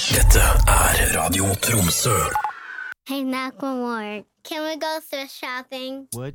Dette Radio Tromsø. Hey, Macklemore, can we go thrift shopping? What?